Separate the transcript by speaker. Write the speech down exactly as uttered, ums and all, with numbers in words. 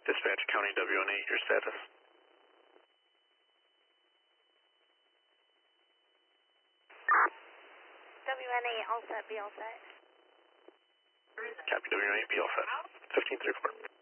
Speaker 1: Dispatch County W N eight, your status.
Speaker 2: W N eight, all set, be all set.
Speaker 1: Copy W N eight, be all set. fifteen three four.